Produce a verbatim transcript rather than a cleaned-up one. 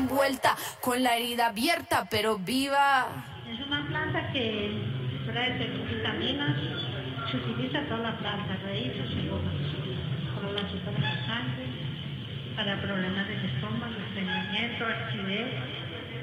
envuelta, con la herida abierta, pero viva. Es una planta que trae vitaminas, se utiliza toda la planta, raíces y hojas, para la azúcar de la sangre, para problemas del estómago, estreñimiento, acidez.